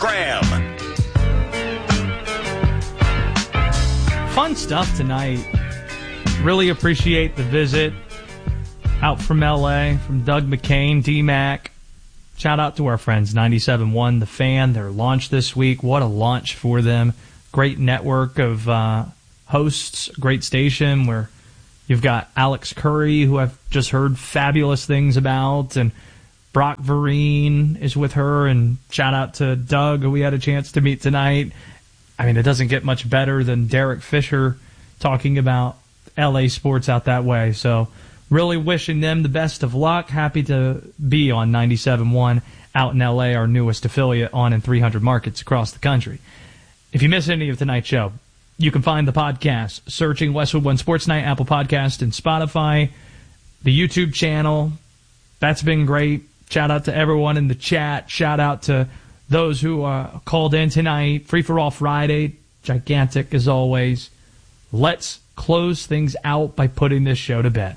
Graham. Fun stuff tonight. Really appreciate the visit out from L.A. from Doug McCain, D-Mac. Shout out to our friends, 97.1 The Fan, their launch this week. What a launch for them. Great network of hosts, great station where you've got Alex Curry, who I've just heard fabulous things about, and Brock Vereen is with her, and shout out to Doug, who we had a chance to meet tonight. I mean, it doesn't get much better than Derek Fisher talking about LA sports out that way. So really wishing them the best of luck. Happy to be on 97.1 out in LA, our newest affiliate on in 300 markets across the country. If you miss any of tonight's show, you can find the podcast searching Westwood One Sports Night, Apple Podcast, and Spotify. The YouTube channel, that's been great. Shout out to everyone in the chat. Shout out to those who called in tonight. Free for All Friday, gigantic as always. Let's close things out by putting this show to bed.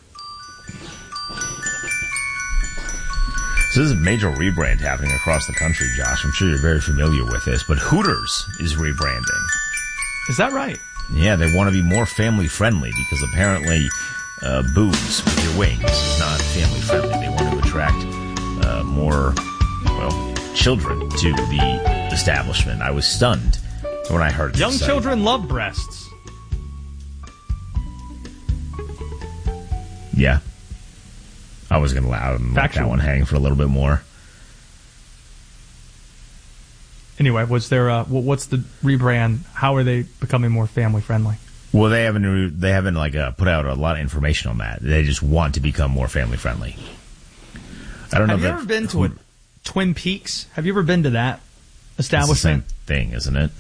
So this is a major rebrand happening across the country, Josh. I'm sure you're very familiar with this, but Hooters is rebranding. Is that right? Yeah, they want to be more family-friendly because apparently booze with your wings is not family-friendly. They want to attract more, children to the establishment. I was stunned when I heard this. Young children love breasts. Yeah. I was going to let that one hang for a little bit more. Anyway, what's the rebrand? How are they becoming more family friendly? Well, they haven't put out a lot of information on that. They just want to become more family friendly. I don't know. Have you ever been to Twin Peaks? Have you ever been to that establishment? It's the same thing, isn't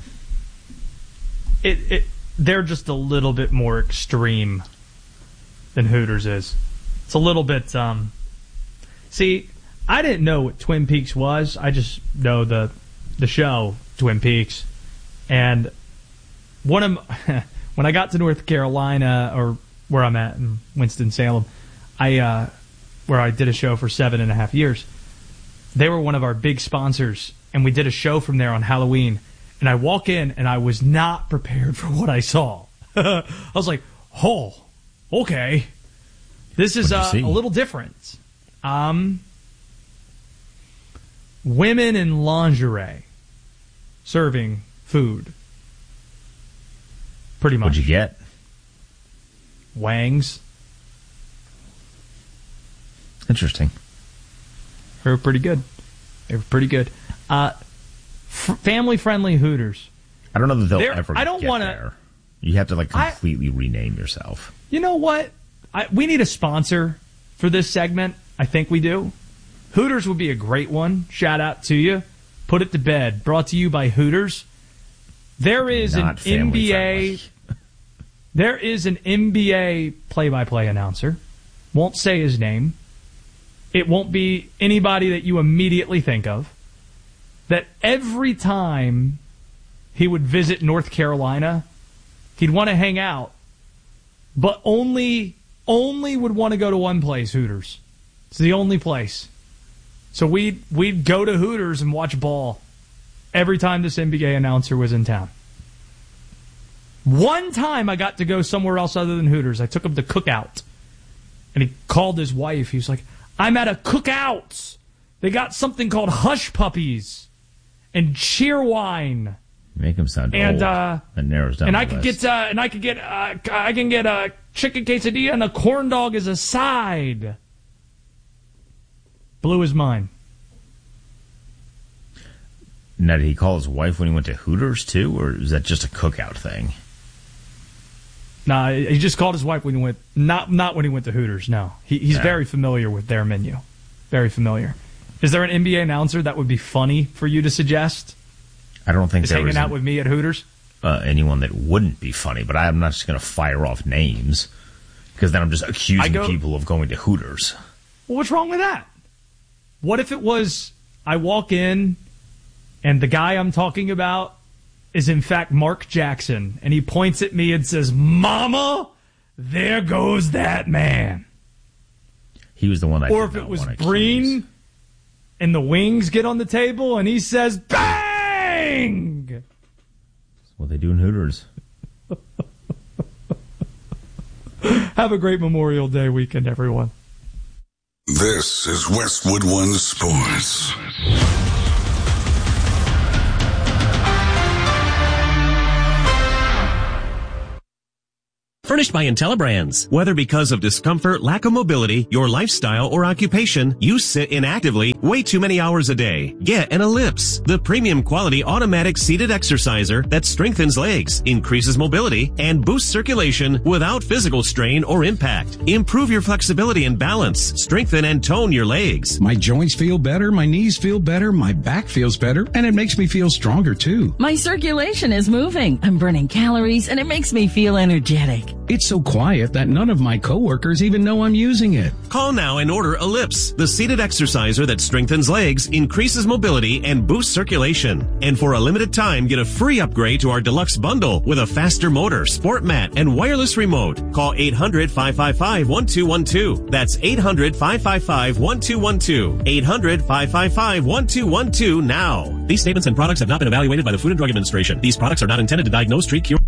it? They're just a little bit more extreme than Hooters is. It's a little bit. See, I didn't know what Twin Peaks was. I just know the show Twin Peaks, and when I got to North Carolina, or where I'm at in Winston-Salem, where I did a show for 7.5 years. They were one of our big sponsors, and we did a show from there on Halloween. And I walk in, and I was not prepared for what I saw. I was like, oh, okay. This is a little different. Women in lingerie serving food. Pretty much. What'd you get? Wangs. Interesting. They were pretty good. Family-friendly Hooters. I don't know that they'll ever get there. You have to completely rename yourself. You know what? We need a sponsor for this segment. I think we do. Hooters would be a great one. Shout out to you. Put it to bed. Brought to you by Hooters. There is an NBA play-by-play announcer. Won't say his name. It won't be anybody that you immediately think of. That every time he would visit North Carolina, he'd want to hang out, but only would want to go to one place, Hooters. It's the only place. So we'd go to Hooters and watch ball every time this NBA announcer was in town. One time I got to go somewhere else other than Hooters. I took him to Cookout. And he called his wife. He was like, I'm at a Cookout. They got something called Hush Puppies and Cheerwine. Make him sound old. That narrows down. And the I could list. I can get a chicken quesadilla and a corn dog as a side. Blew his mind. Now, did he call his wife when he went to Hooters too, or is that just a Cookout thing? Nah, he just called his wife when he went. Not when he went to Hooters. No, he's very familiar with their menu. Very familiar. Is there an NBA announcer that would be funny for you to suggest? I don't think there hanging out with me at Hooters. Anyone that wouldn't be funny, but I'm not just going to fire off names because then I'm just accusing people of going to Hooters. Well, what's wrong with that? What if it was I walk in and the guy I'm talking about is in fact Mark Jackson, and he points at me and says, "Mama, there goes that man." He was the one. Or if it was Breen and the wings get on the table and he says, "Bang!" Bang! That's what they do in Hooters. Have a great Memorial Day weekend, everyone. This is Westwood One Sports. Furnished by IntelliBrands. Whether because of discomfort, lack of mobility, your lifestyle, or occupation, you sit inactively way too many hours a day. Get an Ellipse, the premium quality automatic seated exerciser that strengthens legs, increases mobility, and boosts circulation without physical strain or impact. Improve your flexibility and balance. Strengthen and tone your legs. My joints feel better, my knees feel better, my back feels better, and it makes me feel stronger too. My circulation is moving. I'm burning calories, and it makes me feel energetic. It's so quiet that none of my coworkers even know I'm using it. Call now and order Ellipse, the seated exerciser that strengthens legs, increases mobility, and boosts circulation. And for a limited time, get a free upgrade to our deluxe bundle with a faster motor, sport mat, and wireless remote. Call 800-555-1212. That's 800-555-1212. 800-555-1212 now. These statements and products have not been evaluated by the Food and Drug Administration. These products are not intended to diagnose, treat, cure.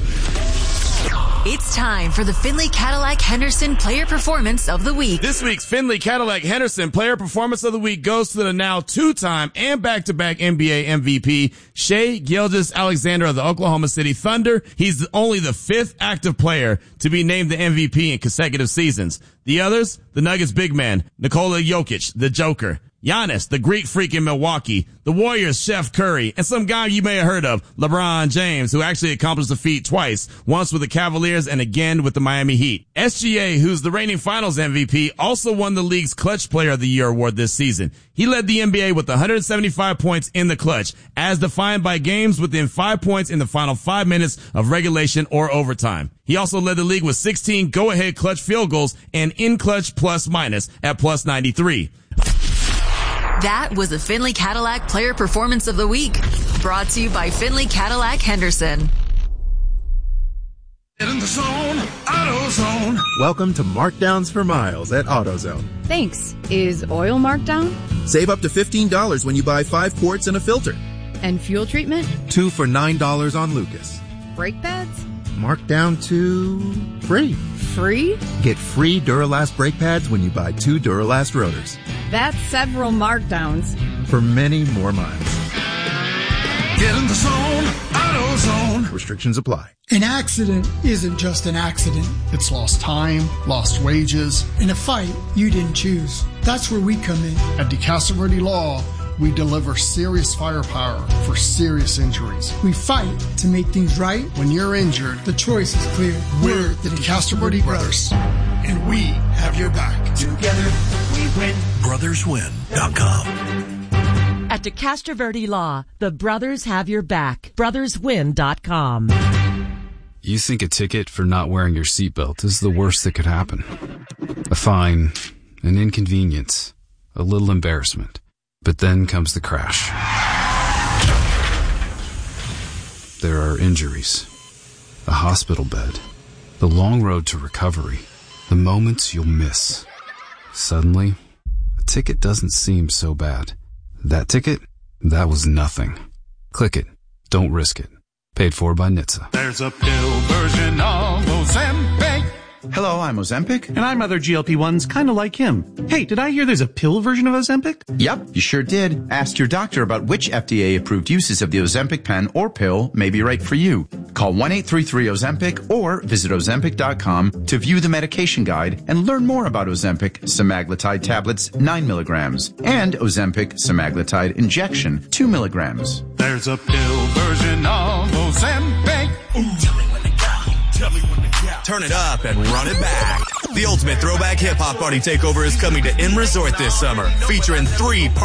It's time for the Findlay Cadillac Henderson Player Performance of the Week. This week's Findlay Cadillac Henderson Player Performance of the Week goes to the now two-time and back-to-back NBA MVP, Shai Gilgeous-Alexander of the Oklahoma City Thunder. He's only the fifth active player to be named the MVP in consecutive seasons. The others, the Nuggets big man, Nikola Jokic, the Joker, Giannis, the Greek freak in Milwaukee, the Warriors' Chef Curry, and some guy you may have heard of, LeBron James, who actually accomplished the feat twice, once with the Cavaliers and again with the Miami Heat. SGA, who's the reigning finals MVP, also won the league's Clutch Player of the Year award this season. He led the NBA with 175 points in the clutch, as defined by games within 5 points in the final 5 minutes of regulation or overtime. He also led the league with 16 go-ahead clutch field goals and in-clutch plus-minus at plus 93. That was the Findlay Cadillac Player Performance of the Week, brought to you by Findlay Cadillac Henderson. Get in the zone, AutoZone. Welcome to Markdowns for Miles at AutoZone. Thanks. Is oil marked down? Save up to $15 when you buy 5 quarts and a filter. And fuel treatment? 2 for $9 on Lucas. Brake pads? Marked down to free. Free? Get free Duralast brake pads when you buy 2 Duralast rotors. That's several markdowns. For many more miles. Get in the zone, AutoZone. Restrictions apply. An accident isn't just an accident. It's lost time, lost wages, in a fight you didn't choose. That's where we come in. At DeCastro Law, we deliver serious firepower for serious injuries. We fight to make things right. When you're injured, the choice is clear. We're the DeCastro brothers, and we have your back. Together, we win. BrothersWin.com. At DeCastro Verde Law, the brothers have your back. BrothersWin.com. You think a ticket for not wearing your seatbelt is the worst that could happen. A fine, an inconvenience, a little embarrassment. But then comes the crash. There are injuries, a hospital bed, the long road to recovery, the moments you'll miss. Suddenly, a ticket doesn't seem so bad. That ticket? That was nothing. Click it. Don't risk it. Paid for by NHTSA. There's a pill version of Ozempic. Hello, I'm Ozempic. And I'm other GLP-1s kind of like him. Hey, did I hear there's a pill version of Ozempic? Yep, you sure did. Ask your doctor about which FDA-approved uses of the Ozempic pen or pill may be right for you. Call 1-833-OZEMPIC or visit Ozempic.com to view the medication guide and learn more about Ozempic semaglutide tablets 9 milligrams and Ozempic semaglutide injection 2 milligrams. There's a pill version of Ozempic. Tell me when to go. Tell me when to go. Turn it up and run it back. The ultimate throwback hip-hop party takeover is coming to M Resort this summer, featuring 3